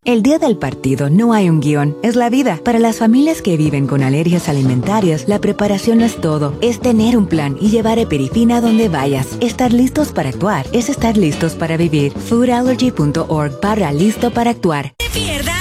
El día del partido no hay un guión, es la vida. Para las familias que viven con alergias alimentarias, la preparación no es todo. Es tener un plan y llevar Eperifina a donde vayas. Estar listos para actuar es estar listos para vivir. Foodallergy.org/listo para actuar. Te pierdas